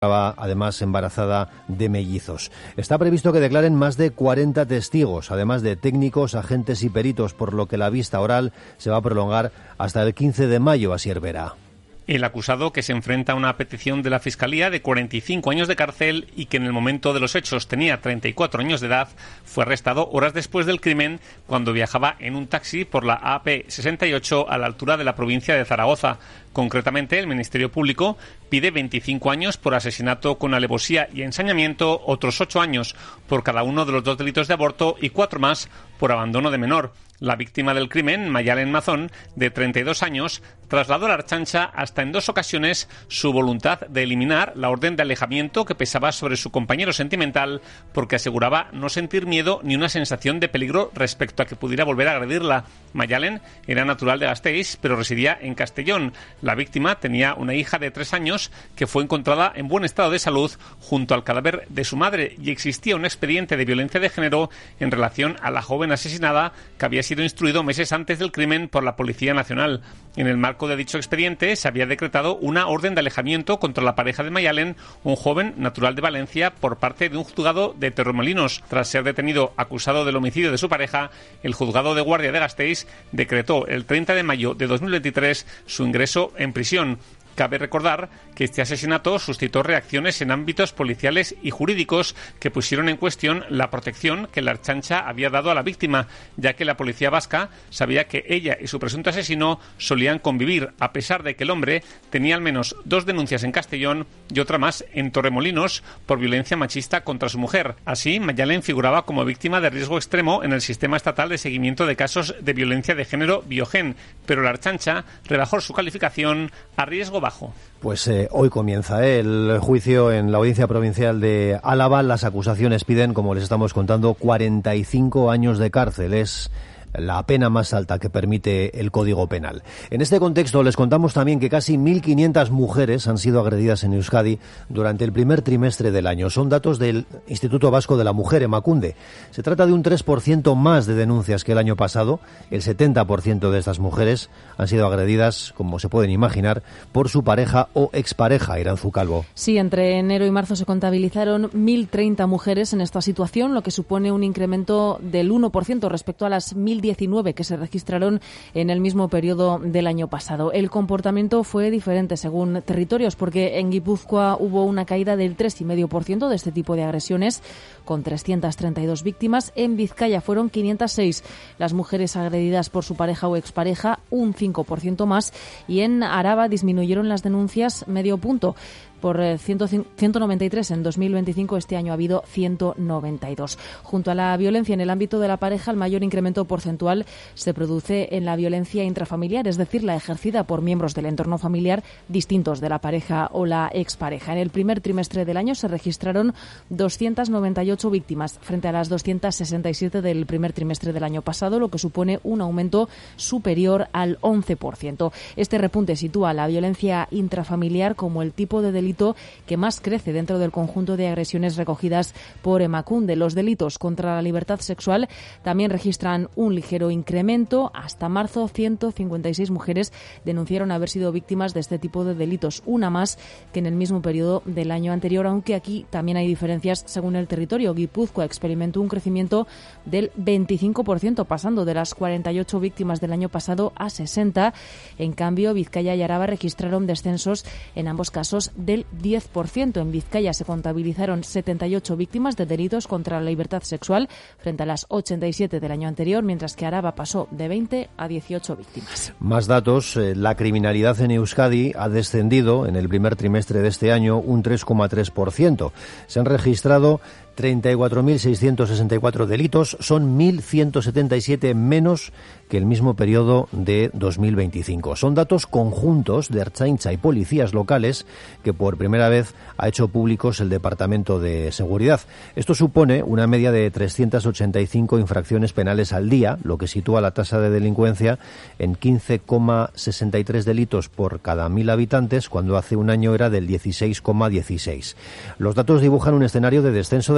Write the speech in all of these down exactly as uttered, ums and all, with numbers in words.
Estaba además embarazada de mellizos. Está previsto que declaren más de cuarenta testigos, además de técnicos, agentes y peritos, por lo que la vista oral se va a prolongar hasta el quince de mayo, Asier Vera. El acusado, que se enfrenta a una petición de la Fiscalía de cuarenta y cinco años de cárcel y que en el momento de los hechos tenía treinta y cuatro años de edad, fue arrestado horas después del crimen cuando viajaba en un taxi por la A P sesenta y ocho a la altura de la provincia de Zaragoza. Concretamente, el Ministerio Público pide veinticinco años por asesinato con alevosía y ensañamiento, otros ocho años por cada uno de los dos delitos de aborto y cuatro más por abandono de menor. La víctima del crimen, Mayalen Mazón, de treinta y dos años, trasladó a la Archancha hasta en dos ocasiones su voluntad de eliminar la orden de alejamiento que pesaba sobre su compañero sentimental porque aseguraba no sentir miedo ni una sensación de peligro respecto a que pudiera volver a agredirla. Mayalen era natural de Gasteiz, pero residía en Castellón. La víctima tenía una hija de tres años que fue encontrada en buen estado de salud junto al cadáver de su madre y existía un expediente de violencia de género en relación a la joven asesinada que había sido instruido meses antes del crimen por la Policía Nacional. En el marco de dicho expediente se había decretado una orden de alejamiento contra la pareja de Mayalen, un joven natural de Valencia, por parte de un juzgado de Torremolinos. Tras ser detenido acusado del homicidio de su pareja, el juzgado de guardia de Gasteiz decretó el treinta de mayo de dos mil veintitrés su ingreso en prisión. Cabe recordar que este asesinato suscitó reacciones en ámbitos policiales y jurídicos que pusieron en cuestión la protección que la Archancha había dado a la víctima, ya que la policía vasca sabía que ella y su presunto asesino solían convivir, a pesar de que el hombre tenía al menos dos denuncias en Castellón y otra más en Torremolinos por violencia machista contra su mujer. Así, Mayalen figuraba como víctima de riesgo extremo en el sistema estatal de seguimiento de casos de violencia de género Biogen, pero la Archancha rebajó su calificación a riesgo bajo. Pues eh, hoy comienza ¿eh? el juicio en la Audiencia Provincial de Álava. Las acusaciones piden, como les estamos contando, cuarenta y cinco años de cárcel. Es la pena más alta que permite el Código Penal. En este contexto les contamos también que casi mil quinientas mujeres han sido agredidas en Euskadi durante el primer trimestre del año. Son datos del Instituto Vasco de la Mujer, Emakunde. Se trata de un tres por ciento más de denuncias que el año pasado. El setenta por ciento de estas mujeres han sido agredidas, como se pueden imaginar, por su pareja o expareja. Iranzu Calvo. Sí, entre enero y marzo se contabilizaron mil treinta mujeres en esta situación, lo que supone un incremento del uno por ciento respecto a las mil diecinueve que se registraron en el mismo periodo del año pasado. El comportamiento fue diferente según territorios, porque en Guipúzcoa hubo una caída del tres coma cinco por ciento de este tipo de agresiones, con trescientas treinta y dos víctimas. En Vizcaya fueron quinientas seis las mujeres agredidas por su pareja o expareja, un cinco por ciento más, y en Araba disminuyeron las denuncias medio punto. Por ciento noventa y tres en dos mil veinticinco, este año ha habido ciento noventa y dos. Junto a la violencia en el ámbito de la pareja, el mayor incremento porcentual se produce en la violencia intrafamiliar, es decir, la ejercida por miembros del entorno familiar distintos de la pareja o la expareja. En el primer trimestre del año se registraron doscientas noventa y ocho víctimas frente a las doscientas sesenta y siete del primer trimestre del año pasado, lo que supone un aumento superior al once por ciento. Este repunte sitúa la violencia intrafamiliar como el tipo de delito que más crece dentro del conjunto de agresiones recogidas por Emakunde. Los delitos contra la libertad sexual también registran un ligero incremento. Hasta marzo, ciento cincuenta y seis mujeres denunciaron haber sido víctimas de este tipo de delitos, una más que en el mismo periodo del año anterior, aunque aquí también hay diferencias según el territorio. Guipúzcoa experimentó un crecimiento del veinticinco por ciento, pasando de las cuarenta y ocho víctimas del año pasado a sesenta. En cambio, Vizcaya y Araba registraron descensos en ambos casos del diez por ciento. En Vizcaya se contabilizaron setenta y ocho víctimas de delitos contra la libertad sexual frente a las ochenta y siete del año anterior, mientras que Araba pasó de veinte a dieciocho víctimas. Más datos. La criminalidad en Euskadi ha descendido en el primer trimestre de este año un tres coma tres por ciento. Se han registrado treinta y cuatro mil seiscientos sesenta y cuatro delitos, son mil ciento setenta y siete menos que el mismo periodo de dos mil veinticinco. Son datos conjuntos de Ertzaintza y policías locales que por primera vez ha hecho públicos el Departamento de Seguridad. Esto supone una media de trescientas ochenta y cinco infracciones penales al día, lo que sitúa la tasa de delincuencia en quince coma sesenta y tres delitos por cada mil habitantes, cuando hace un año era del dieciséis coma dieciséis. Los datos dibujan un escenario de descenso de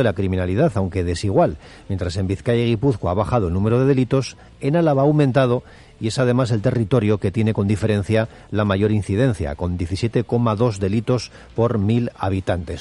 de la criminalidad, aunque desigual. Mientras en Vizcaya y Guipúzcoa ha bajado el número de delitos, en Álava ha aumentado y es además el territorio que tiene con diferencia la mayor incidencia, con diecisiete coma dos delitos por mil habitantes.